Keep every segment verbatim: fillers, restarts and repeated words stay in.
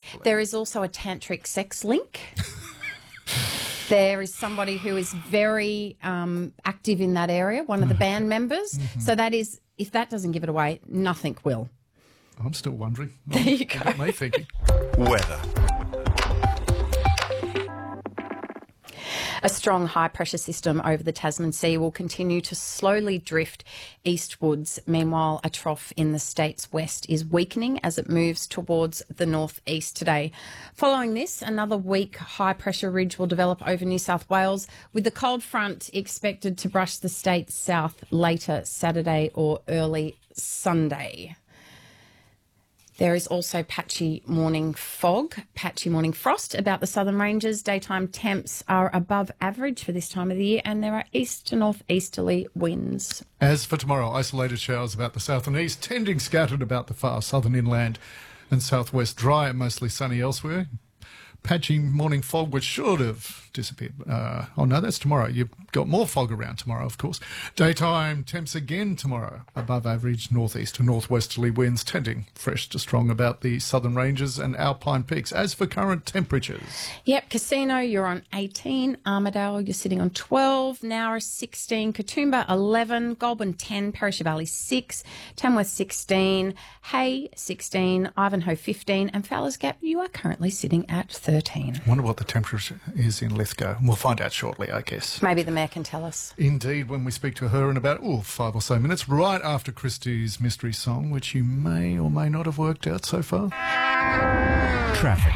There is also a tantric sex link. There is somebody who is very um, active in that area, one of the band members. Mm-hmm. So that is, if that doesn't give it away, nothing will. I'm still wondering. There you go. Got me thinking. Weather. A strong high-pressure system over the Tasman Sea will continue to slowly drift eastwards. Meanwhile, a trough in the state's west is weakening as it moves towards the northeast today. Following this, another weak high-pressure ridge will develop over New South Wales, with the cold front expected to brush the state south later Saturday or early Sunday. There is also patchy morning fog, patchy morning frost about the southern ranges. Daytime temps are above average for this time of the year, and there are east to northeasterly winds. As for tomorrow, isolated showers about the south and east, tending scattered about the far southern inland and southwest, dry and mostly sunny elsewhere. Patchy morning fog, which should have disappeared. Uh, oh, no, that's tomorrow. You've got more fog around tomorrow, of course. Daytime temps again tomorrow. Above average northeast to northwesterly winds, tending fresh to strong about the southern ranges and alpine peaks. As for current temperatures. Yep, Casino, you're on eighteen. Armidale, you're sitting on twelve. Nowra, sixteen. Katoomba, eleven. Goulburn, ten. Perisher Valley, six. Tamworth, sixteen. Hay, sixteen. Ivanhoe, fifteen. And Fowler's Gap, you are currently sitting at thirteen. I wonder what the temperature is in Lithgow. We'll find out shortly, I guess. Maybe the Mayor can tell us. Indeed, when we speak to her in about oh, five or so minutes, right after Christie's mystery song, which you may or may not have worked out so far. Traffic.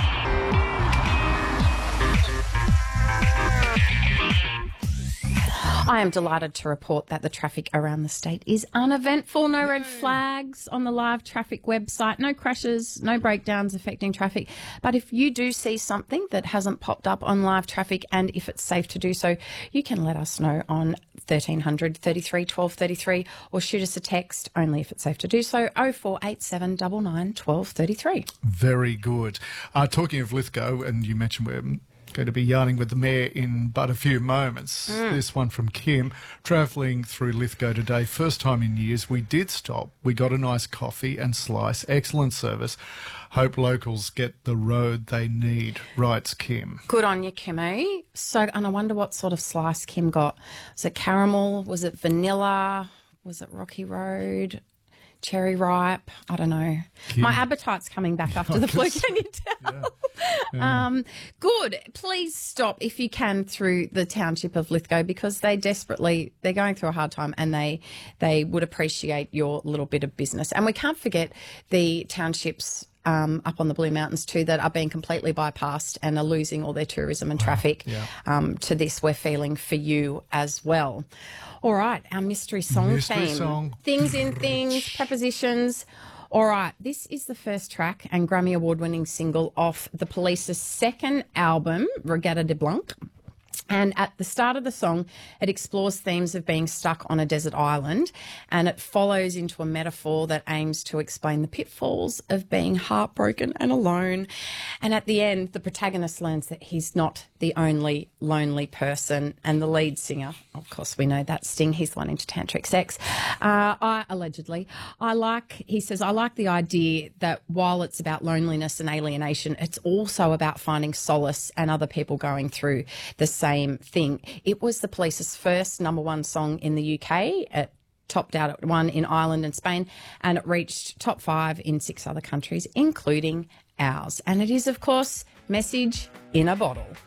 I am delighted to report that the traffic around the state is uneventful. No red flags on the live traffic website, no crashes, no breakdowns affecting traffic. But if you do see something that hasn't popped up on live traffic, and if it's safe to do so, you can let us know on thirteen hundred thirty-three twelve thirty-three or shoot us a text, only if it's safe to do so, oh four eight seven nine nine one two three three. Very good. Uh, talking of Lithgow, and you mentioned we're going to be yarning with the Mayor in but a few moments. Mm. This one from Kim. Travelling through Lithgow today, first time in years. We did stop. We got a nice coffee and slice. Excellent service. Hope locals get the road they need, writes Kim. Good on you, Kimmy. So, and I wonder what sort of slice Kim got. Was it caramel? Was it vanilla? Was it Rocky Road? Cherry ripe? I don't know. Kim. My appetite's coming back after the flu, can you tell? Yeah. Yeah. Um, good. Please stop if you can through the township of Lithgow, because they desperately, they're going through a hard time, and they they would appreciate your little bit of business. And we can't forget the townships Um, up on the Blue Mountains too that are being completely bypassed and are losing all their tourism and traffic. Wow. Yeah. Um, to this, we're feeling for you as well. All right, our mystery song mystery theme. Song. Things in things, prepositions. All right, this is the first track and Grammy Award-winning single off the Police's second album, Regatta de Blanc. And at the start of the song, it explores themes of being stuck on a desert island, and it follows into a metaphor that aims to explain the pitfalls of being heartbroken and alone. And at the end, the protagonist learns that he's not the only lonely person, and the lead singer, of course we know that, Sting, he's the one into tantric sex. Uh, I, allegedly, I like, he says, I like the idea that while it's about loneliness and alienation, it's also about finding solace and other people going through the same thing. It was the Police's first number one song in the U K. It topped out at one in Ireland and Spain, and it reached top five in six other countries, including ours. And it is, of course, Message in a Bottle.